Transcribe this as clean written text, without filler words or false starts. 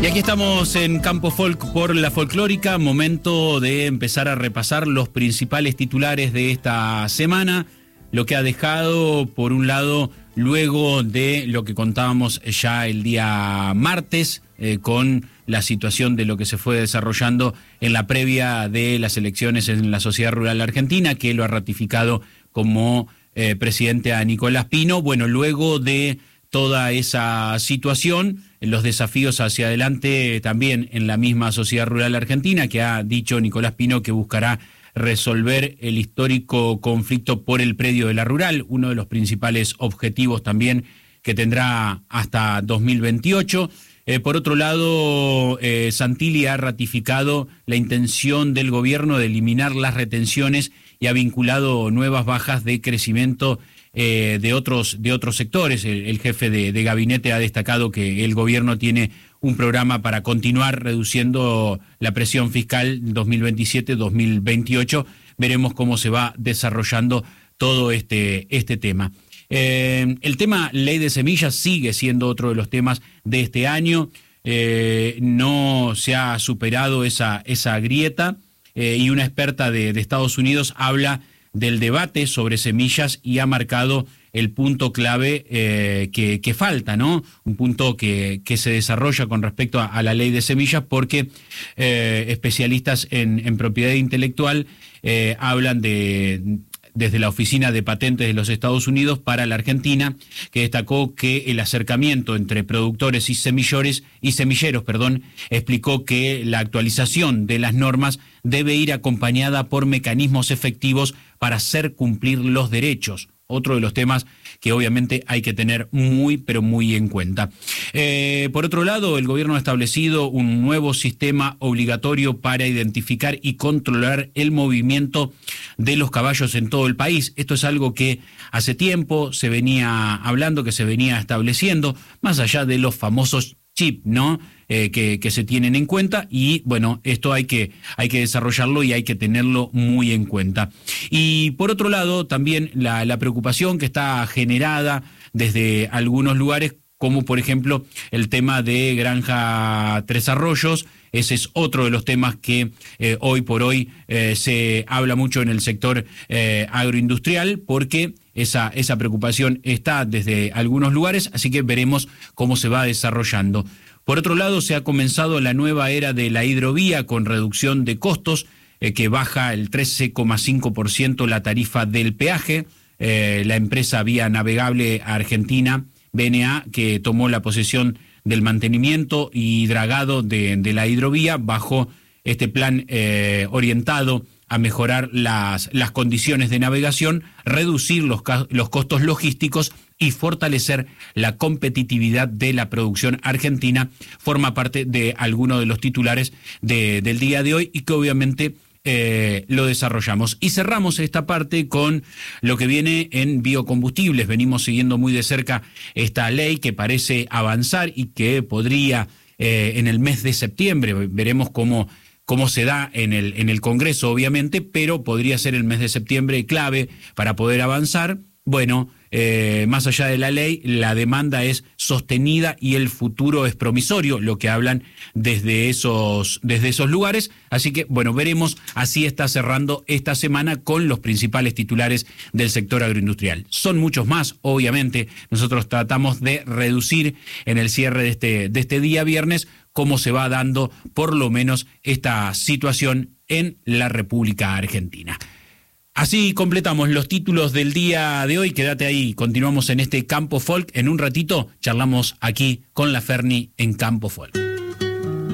Y aquí estamos en Campo Folk por la Folclórica, momento de empezar a repasar los principales titulares de esta semana, lo que ha dejado, por un lado, luego de lo que contábamos ya el día martes, con la situación de lo que se fue desarrollando en la previa de las elecciones en la Sociedad Rural Argentina, que lo ha ratificado como presidente a Nicolás Pino. Bueno, luego de toda esa situación, los desafíos hacia adelante también en la misma Sociedad Rural Argentina, que ha dicho Nicolás Pino que buscará resolver el histórico conflicto por el predio de la Rural, uno de los principales objetivos también que tendrá hasta 2028. Por otro lado, Santilli ha ratificado la intención del gobierno de eliminar las retenciones y ha vinculado nuevas bajas de crecimiento de otros sectores. El jefe de gabinete ha destacado que el gobierno tiene un programa para continuar reduciendo la presión fiscal 2027-2028. Veremos cómo se va desarrollando todo este tema. El tema ley de semillas sigue siendo otro de los temas de este año. No se ha superado esa grieta y una experta de Estados Unidos habla del debate sobre semillas y ha marcado el punto clave que falta, ¿no? Un punto que se desarrolla con respecto a la ley de semillas, porque especialistas en propiedad intelectual hablan desde la Oficina de Patentes de los Estados Unidos para la Argentina, que destacó que el acercamiento entre productores y semilleros, explicó que la actualización de las normas debe ir acompañada por mecanismos efectivos para hacer cumplir los derechos. Otro de los temas que obviamente hay que tener muy, pero muy en cuenta. Por otro lado, el gobierno ha establecido un nuevo sistema obligatorio para identificar y controlar el movimiento de los caballos en todo el país. Esto es algo que hace tiempo se venía hablando, que se venía estableciendo, más allá de los famosos chip, ¿no? Que se tienen en cuenta, y bueno, esto hay que desarrollarlo y hay que tenerlo muy en cuenta. Y por otro lado, también la preocupación que está generada desde algunos lugares, como por ejemplo el tema de Granja Tres Arroyos. Ese es otro de los temas que hoy por hoy se habla mucho en el sector agroindustrial, porque esa preocupación está desde algunos lugares, así que veremos cómo se va desarrollando. Por otro lado, se ha comenzado la nueva era de la hidrovía con reducción de costos, que baja el 13,5% la tarifa del peaje. La empresa Vía Navegable Argentina, BNA, que tomó la posesión del mantenimiento y dragado de la hidrovía bajo este plan orientado a mejorar las condiciones de navegación, reducir los costos logísticos y fortalecer la competitividad de la producción argentina, forma parte de algunos de los titulares del día de hoy y que obviamente lo desarrollamos. Y cerramos esta parte con lo que viene en biocombustibles. Venimos siguiendo muy de cerca esta ley que parece avanzar y que podría en el mes de septiembre, veremos cómo se da en el Congreso, obviamente, pero podría ser el mes de septiembre clave para poder avanzar. Bueno, más allá de la ley, la demanda es sostenida y el futuro es promisorio, lo que hablan desde esos lugares. Así que, bueno, veremos. Así está cerrando esta semana con los principales titulares del sector agroindustrial. Son muchos más, obviamente. Nosotros tratamos de reducir en el cierre de este día viernes cómo se va dando por lo menos esta situación en la República Argentina. Así completamos los títulos del día de hoy. Quédate ahí, continuamos en este Campo Folk. En un ratito charlamos aquí con la Ferni en Campo Folk.